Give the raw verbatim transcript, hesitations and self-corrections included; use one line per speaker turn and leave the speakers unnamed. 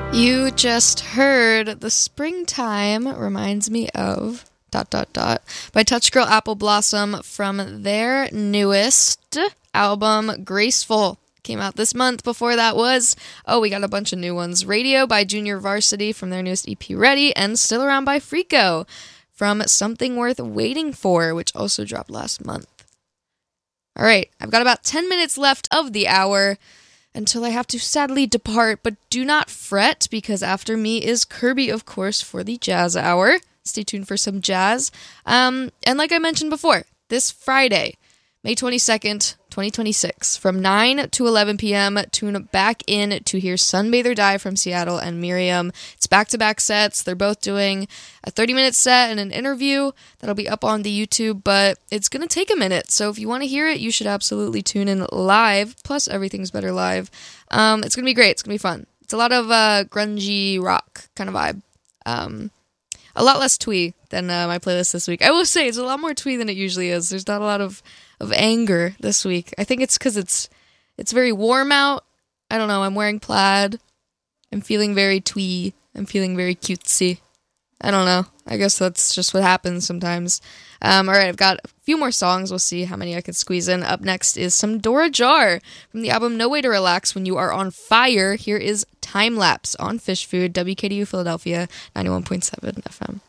You just heard The Springtime Reminds Me Of dot dot dot by Touch Girl Apple Blossom from their newest album, Graceful. Came out this month. Before that was, oh, we got a bunch of new ones. Radio by Junior Varsity from their newest E P, Ready, and Still Around by Frico from Something Worth Waiting For, which also dropped last month. All right, I've got about ten minutes left of the hour until I have to sadly depart, but do not fret, because after me is Kirby, of course, for the Jazz Hour. Stay tuned for some jazz. Um, and like I mentioned before, this Friday, May twenty-second, twenty twenty-six, from nine to eleven p.m., tune back in to hear Sunbathe or Die from Seattle and Miriam. It's back-to-back sets. They're both doing a thirty-minute set and an interview that'll be up on the YouTube, but it's going to take a minute, so if you want to hear it, you should absolutely tune in live, plus everything's better live. Um, it's going to be great. It's going to be fun. It's a lot of uh, grungy rock kind of vibe. Um, a lot less twee than uh, my playlist this week. I will say, it's a lot more twee than it usually is. There's not a lot of of anger this week. I think it's because it's it's very warm out. I don't know, I'm wearing plaid. I'm feeling very twee. I'm feeling very cutesy. I don't know. I guess that's just what happens sometimes. Um, alright, I've got a few more songs. We'll see how many I can squeeze in. Up next is some Dora Jar from the album No Way to Relax When You Are on Fire. Here is Time Lapse on Fish Food, W K D U Philadelphia, ninety-one point seven F M.